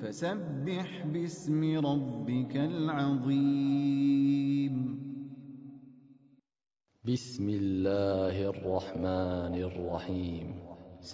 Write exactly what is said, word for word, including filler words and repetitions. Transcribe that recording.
فسبح باسم ربك العظيم. بسم الله الرحمن الرحيم